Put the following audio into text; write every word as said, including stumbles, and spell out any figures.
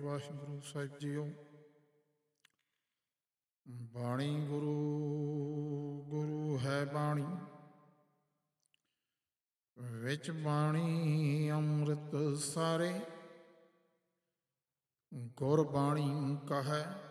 ਵਾਹਿਗੁਰੂ ਸਾਹਿਬ JIO. ਬਾਣੀ ਗੁਰੂ ਗੁਰੂ ਹੈ ਬਾਣੀ, ਵਿੱਚ ਬਾਣੀ ਅੰਮ੍ਰਿਤ ਸਾਰੇ। ਗੁਰ ਬਾਣੀ ਕਹੈ